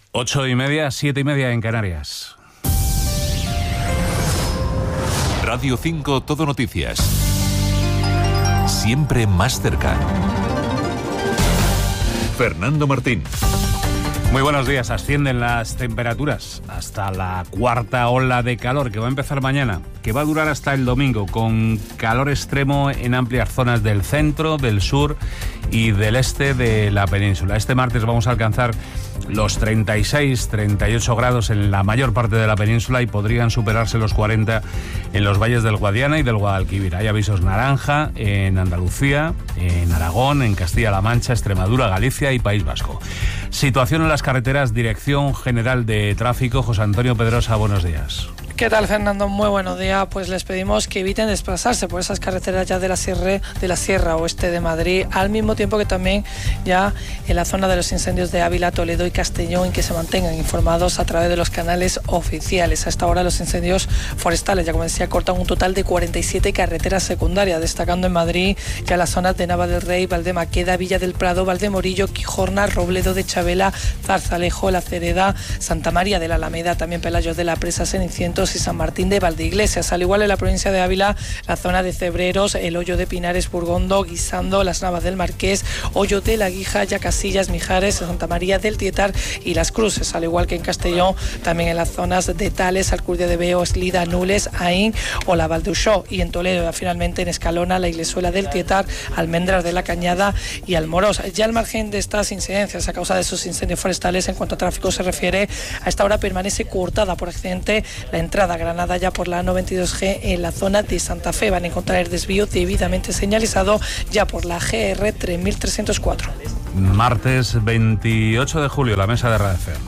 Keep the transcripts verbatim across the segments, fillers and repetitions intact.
Ocho y media, siete y media en Canarias. Radio cinco Todo Noticias. Siempre más cerca. Fernando Martín. Muy buenos días. Ascienden las temperaturas hasta la cuarta ola de calor que va a empezar mañana, que va a durar hasta el domingo, con calor extremo en amplias zonas del centro, del sur y del este de la península. Este martes vamos a alcanzar los treinta y seis, treinta y ocho grados en la mayor parte de la península y podrían superarse los cuarenta en los valles del Guadiana y del Guadalquivir. Hay avisos naranja en Andalucía, en Aragón, en Castilla-La Mancha, Extremadura, Galicia y País Vasco. Situación en las carreteras, Dirección General de Tráfico. José Antonio Pedrosa, buenos días. ¿Qué tal, Fernando? Muy buenos días. Pues les pedimos que eviten desplazarse por esas carreteras ya de la sierra, de la Sierra Oeste de Madrid, al mismo tiempo que también ya en la zona de los incendios de Ávila, Toledo y Castellón, que se mantengan informados a través de los canales oficiales. A esta hora los incendios forestales, ya como decía, cortan un total de cuarenta y siete carreteras secundarias, destacando en Madrid ya las zonas de Nava del Rey, Valdemaqueda, Villa del Prado, Valdemorillo, Quijorna, Robledo de Chabela, Zarzalejo, La Cereda, Santa María de la Alameda, también Pelayos de la Presa, Cenicientos y San Martín de Valdeiglesias. Al igual en la provincia de Ávila, la zona de Cebreros, el Hoyo de Pinares, Burgondo, Guisando, las Navas del Marqués, Hoyo de la Guija, Yacasillas, Mijares, Santa María del Tietar y Las Cruces. Al igual que en Castellón, también en las zonas de Tales, Alcurdia de Veo, Eslida, Nules, Aín o la Valduxó. Y en Toledo, finalmente en Escalona, la Iglesuela del Tietar, Almendras de la Cañada y Almorós. Ya al margen de estas incidencias a causa de esos incendios forestales, en cuanto a tráfico se refiere, a esta hora permanece cortada por accidente la entrada a Granada ya por la A noventa y dos G en la zona de Santa Fe. Van a encontrar el desvío debidamente señalizado ya por la G R tres mil trescientos cuatro. Martes veintiocho de julio, la mesa de redacción.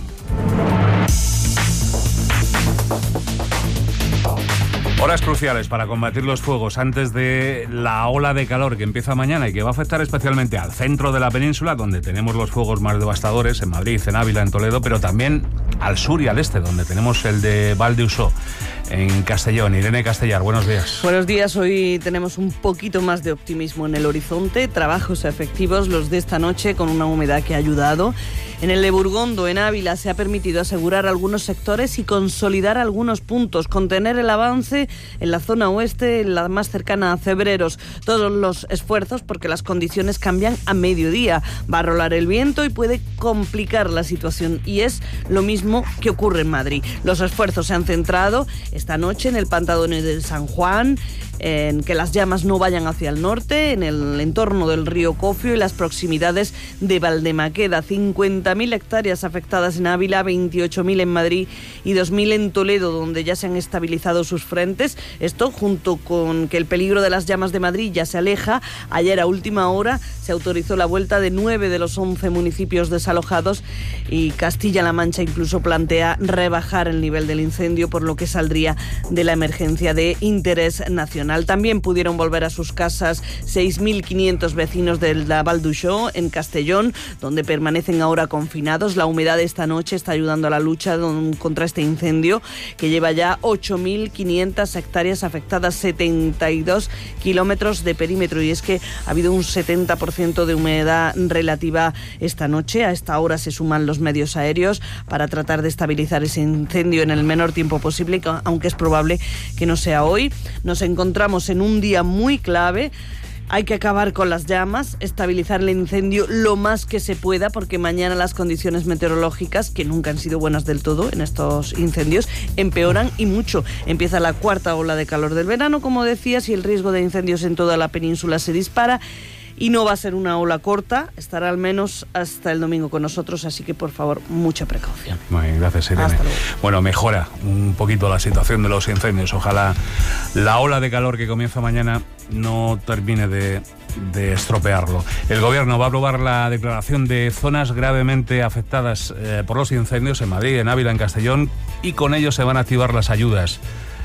Horas cruciales para combatir los fuegos antes de la ola de calor que empieza mañana y que va a afectar especialmente al centro de la península, donde tenemos los fuegos más devastadores, en Madrid, en Ávila, en Toledo, pero también al sur y al este, donde tenemos el de Valdeusó, en Castellón. Irene Castellar, buenos días. Buenos días. Hoy tenemos un poquito más de optimismo en el horizonte. Trabajos efectivos los de esta noche con una humedad que ha ayudado. En el de Burgondo, en Ávila, se ha permitido asegurar algunos sectores y consolidar algunos puntos, contener el avance en la zona oeste, en la más cercana a Cebreros. Todos los esfuerzos porque las condiciones cambian a mediodía. Va a rolar el viento y puede complicar la situación, y es lo mismo que ocurre en Madrid. Los esfuerzos se han centrado esta noche en el Pantadone de San Juan, en que las llamas no vayan hacia el norte, en el entorno del río Cofio y las proximidades de Valdemaqueda. cincuenta mil hectáreas afectadas en Ávila, veintiocho mil en Madrid y dos mil en Toledo, donde ya se han estabilizado sus frentes. Esto junto con que el peligro de las llamas de Madrid ya se aleja. Ayer a última hora se autorizó la vuelta de nueve de los once municipios desalojados y Castilla-La Mancha incluso plantea rebajar el nivel del incendio, por lo que saldría de la emergencia de interés nacional. También pudieron volver a sus casas seis mil quinientos vecinos de la Valduxó, en Castellón, donde permanecen ahora confinados. La humedad esta noche está ayudando a la lucha contra este incendio, que lleva ya ocho mil quinientas hectáreas afectadas, setenta y dos kilómetros de perímetro. Y es que ha habido un setenta por ciento de humedad relativa esta noche. A esta hora se suman los medios aéreos para tratar de estabilizar ese incendio en el menor tiempo posible, aunque es probable que no sea hoy. Nos encontramos en un día muy clave. Hay que acabar con las llamas, estabilizar el incendio lo más que se pueda, porque mañana las condiciones meteorológicas, que nunca han sido buenas del todo en estos incendios, empeoran y mucho. Empieza la cuarta ola de calor del verano, como decías, y el riesgo de incendios en toda la península se dispara. Y no va a ser una ola corta, estará al menos hasta el domingo con nosotros, así que por favor, mucha precaución. Muy bien, gracias, Irene. Bueno, mejora un poquito la situación de los incendios. Ojalá la ola de calor que comienza mañana no termine de, de estropearlo. El Gobierno va a aprobar la declaración de zonas gravemente afectadas eh, por los incendios en Madrid, en Ávila, en Castellón, y con ello se van a activar las ayudas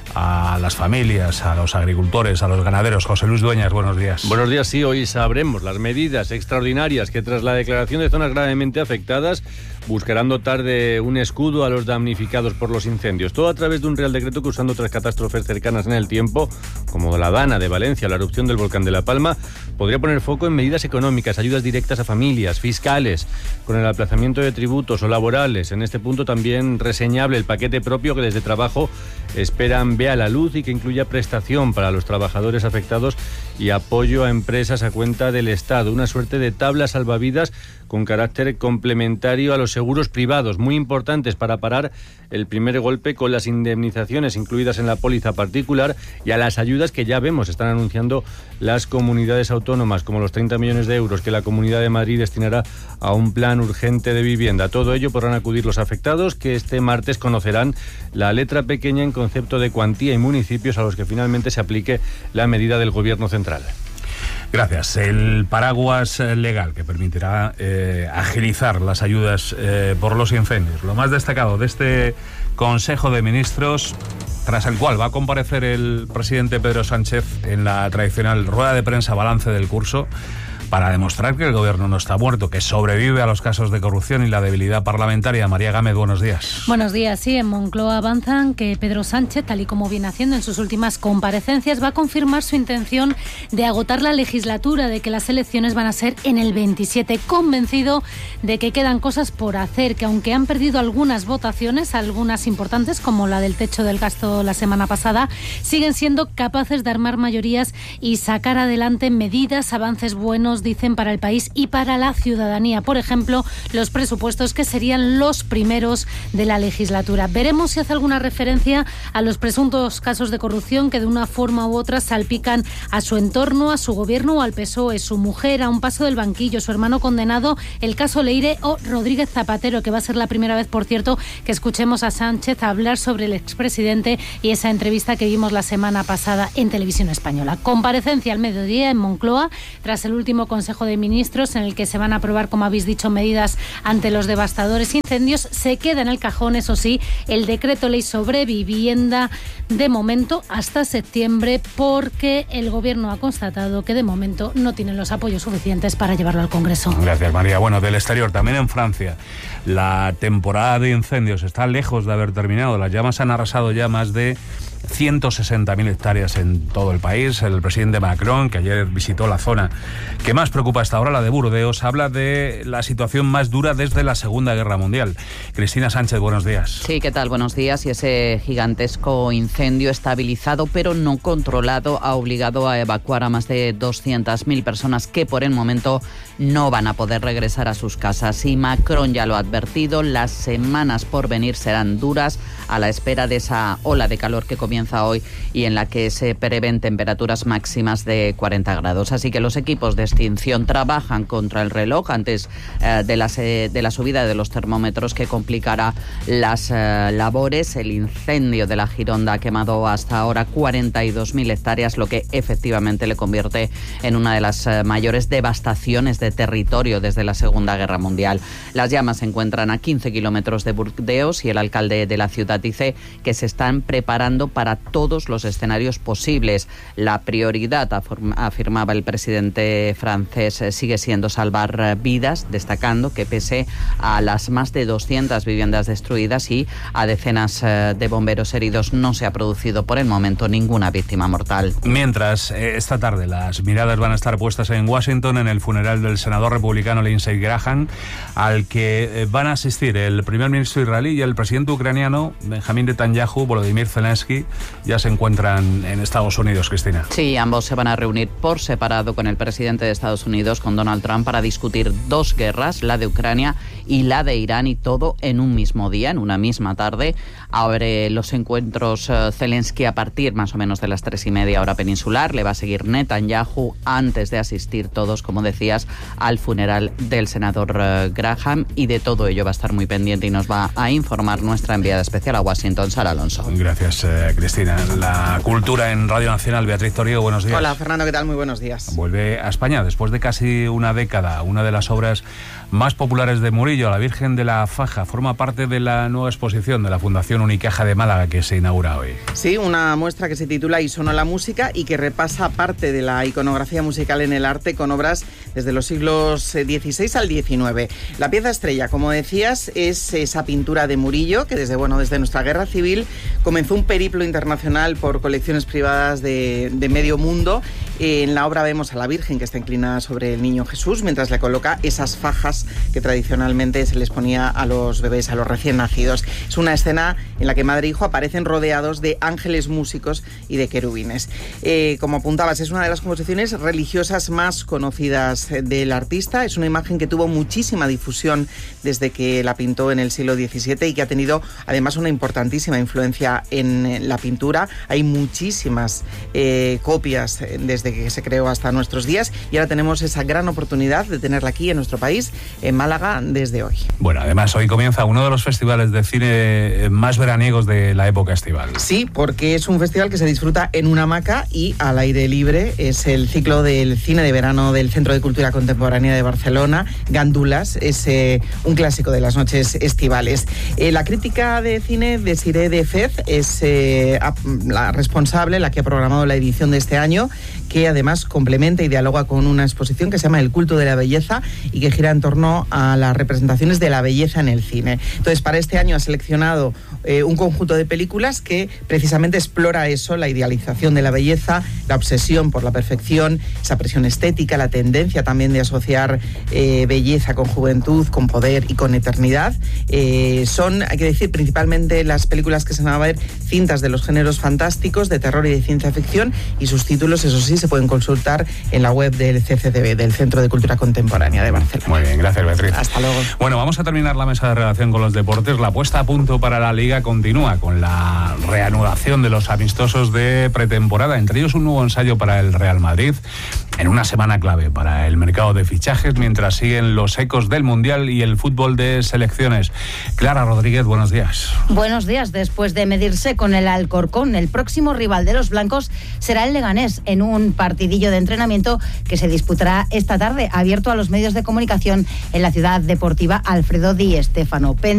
a las familias, a los agricultores, a los ganaderos. José Luis Dueñas, buenos días. Buenos días, sí, hoy sabremos las medidas extraordinarias que tras la declaración de zonas gravemente afectadas buscarán dotar de un escudo a los damnificados por los incendios. Todo a través de un Real Decreto que, usando otras catástrofes cercanas en el tiempo, como la Dana de Valencia o la erupción del volcán de La Palma, podría poner foco en medidas económicas, ayudas directas a familias, fiscales, con el aplazamiento de tributos o laborales. En este punto también reseñable el paquete propio que desde Trabajo esperan vea la luz y que incluya prestación para los trabajadores afectados y apoyo a empresas a cuenta del Estado. Una suerte de tabla salvavidas con carácter complementario a los seguros privados, muy importantes para parar el primer golpe con las indemnizaciones incluidas en la póliza particular y a las ayudas que ya vemos están anunciando las comunidades autónomas, como los treinta millones de euros que la Comunidad de Madrid destinará a un plan urgente de vivienda. Todo ello podrán acudir los afectados, que este martes conocerán la letra pequeña en concepto de cuantía y municipios a los que finalmente se aplique la medida del Gobierno central. Gracias. El paraguas legal que permitirá eh, agilizar las ayudas eh, por los incendios. Lo más destacado de este Consejo de Ministros, tras el cual va a comparecer el presidente Pedro Sánchez en la tradicional rueda de prensa balance del curso, para demostrar que el gobierno no está muerto, que sobrevive a los casos de corrupción y la debilidad parlamentaria. María Gámez, buenos días. Buenos días. Sí, en Moncloa avanzan que Pedro Sánchez, tal y como viene haciendo en sus últimas comparecencias, va a confirmar su intención de agotar la legislatura, de que las elecciones van a ser en el veintisiete, convencido de que quedan cosas por hacer, que aunque han perdido algunas votaciones, algunas importantes, como la del techo del gasto la semana pasada, siguen siendo capaces de armar mayorías y sacar adelante medidas, avances buenos, dicen, para el país y para la ciudadanía. Por ejemplo, los presupuestos, que serían los primeros de la legislatura. Veremos si hace alguna referencia a los presuntos casos de corrupción que de una forma u otra salpican a su entorno, a su gobierno o al P S O E, su mujer a un paso del banquillo, su hermano condenado, el caso Leire o Rodríguez Zapatero, que va a ser la primera vez, por cierto, que escuchemos a Sánchez hablar sobre el expresidente y esa entrevista que vimos la semana pasada en Televisión Española. Comparecencia al mediodía en Moncloa, tras el último Consejo de Ministros, en el que se van a aprobar, como habéis dicho, medidas ante los devastadores incendios. Se queda en el cajón, eso sí, el decreto ley sobre vivienda, de momento hasta septiembre, porque el Gobierno ha constatado que de momento no tienen los apoyos suficientes para llevarlo al Congreso. Gracias, María. Bueno, del exterior, también en Francia, la temporada de incendios está lejos de haber terminado. Las llamas han arrasado ya más de ciento sesenta mil hectáreas en todo el país. El presidente Macron, que ayer visitó la zona que más preocupa hasta ahora, la de Burdeos, habla de la situación más dura desde la Segunda Guerra Mundial. Cristina Sánchez, buenos días. Sí, ¿qué tal? Buenos días. Y ese gigantesco incendio estabilizado pero no controlado ha obligado a evacuar a más de doscientas mil personas que por el momento no van a poder regresar a sus casas. Y Macron ya lo ha advertido, las semanas por venir serán duras a la espera de esa ola de calor que comienza hoy y en la que se prevén temperaturas máximas de cuarenta grados. Así que los equipos de extinción trabajan contra el reloj antes eh, de, la, eh, de la subida de los termómetros, que complicará las eh, labores. El incendio de la Gironda ha quemado hasta ahora cuarenta y dos mil hectáreas, lo que efectivamente le convierte en una de las eh, mayores devastaciones de territorio desde la Segunda Guerra Mundial. Las llamas se encuentran a quince kilómetros de Burdeos y el alcalde de la ciudad dice que se están preparando para todos los escenarios posibles. La prioridad, afirmaba el presidente francés, sigue siendo salvar vidas, destacando que pese a las más de doscientas viviendas destruidas y a decenas de bomberos heridos, no se ha producido por el momento ninguna víctima mortal. Mientras, esta tarde las miradas van a estar puestas en Washington en el funeral del senador republicano Lindsey Graham, al que van a asistir el primer ministro israelí y el presidente ucraniano Benjamin Netanyahu. Volodymyr Zelensky ya se encuentran en Estados Unidos, Cristina. Sí, ambos se van a reunir por separado con el presidente de Estados Unidos, con Donald Trump, para discutir dos guerras, la de Ucrania y la de Irán, y todo en un mismo día, en una misma tarde. Abre los encuentros uh, Zelensky a partir más o menos de las tres y media hora peninsular. Le va a seguir Netanyahu antes de asistir todos, como decías, al funeral del senador uh, Graham, y de todo ello va a estar muy pendiente y nos va a informar nuestra enviada especial a Washington, Sara Alonso. Gracias, eh, María Cristina. La cultura en Radio Nacional. Beatriz Toriego, buenos días. Hola, Fernando, ¿qué tal? Muy buenos días. Vuelve a España después de casi una década. Una de las obras más populares de Murillo, La Virgen de la Faja, forma parte de la nueva exposición de la Fundación Unicaja de Málaga que se inaugura hoy. Sí, una muestra que se titula Y sonó la música y que repasa parte de la iconografía musical en el arte con obras desde los siglos dieciséis al diecinueve. La pieza estrella, como decías, es esa pintura de Murillo que desde, bueno, desde nuestra guerra civil comenzó un periplo internacional por colecciones privadas de, de medio mundo. En la obra vemos a la Virgen que está inclinada sobre el niño Jesús mientras le coloca esas fajas que tradicionalmente se les ponía a los bebés, a los recién nacidos. Es una escena en la que madre e hijo aparecen rodeados de ángeles músicos y de querubines. Eh, como apuntabas, es una de las composiciones religiosas más conocidas del artista. Es una imagen que tuvo muchísima difusión desde que la pintó en el siglo diecisiete y que ha tenido además una importantísima influencia en la pintura. Hay muchísimas eh, copias desde que se creó hasta nuestros días y ahora tenemos esa gran oportunidad de tenerla aquí en nuestro país, en Málaga, desde hoy. Bueno, además hoy comienza uno de los festivales de cine más veraniegos de la época estival. Sí, porque es un festival que se disfruta en una hamaca y al aire libre. Es el ciclo del cine de verano del Centro de Cultura Contemporánea de Barcelona, Gándulas. Es eh, un clásico de las noches estivales. Eh, la crítica de cine de Siré de Fez es eh, la responsable, la que ha programado la edición de este año, que además complementa y dialoga con una exposición que se llama El culto de la belleza y que gira en torno a las representaciones de la belleza en el cine. Entonces, para este año ha seleccionado eh, un conjunto de películas que precisamente explora eso, la idealización de la belleza, la obsesión por la perfección, esa presión estética, la tendencia también de asociar eh, belleza con juventud, con poder y con eternidad. Eh, son, hay que decir, principalmente las películas que se van a ver cintas de los géneros fantásticos, de terror y de ciencia ficción, y sus títulos, eso sí, se pueden consultar en la web del C C D B, del Centro de Cultura Contemporánea de Barcelona. Muy bien, gracias, Beatriz. Hasta luego. Bueno, vamos a terminar la mesa de redacción con los deportes. La puesta a punto para la Liga continúa con la reanudación de los amistosos de pretemporada, entre ellos un nuevo ensayo para el Real Madrid, en una semana clave para el mercado de fichajes, mientras siguen los ecos del Mundial y el fútbol de selecciones. Clara Rodríguez, buenos días. Buenos días. Después de medirse con el Alcorcón, el próximo rival de los blancos será el Leganés, en un partidillo de entrenamiento que se disputará esta tarde, abierto a los medios de comunicación en la ciudad deportiva Alfredo Di Stéfano.